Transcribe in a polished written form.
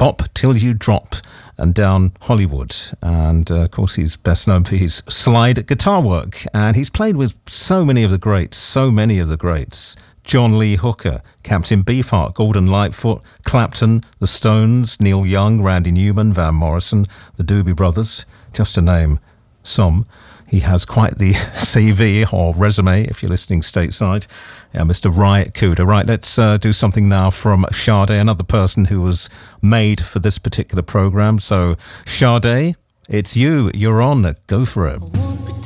Bop Till You Drop and Down Hollywood. And of course he's best known for his slide guitar work, and he's played with so many of the greats. John Lee Hooker, Captain Beefheart, Gordon Lightfoot, Clapton, The Stones, Neil Young, Randy Newman, Van Morrison, the Doobie Brothers, just to name some. He has quite the CV or resume if you're listening stateside. Yeah, Mr. Ry Cooder. Right, let's do something now from Sade, another person who was made for this particular program. So, Sade, it's you. You're on. Go for it.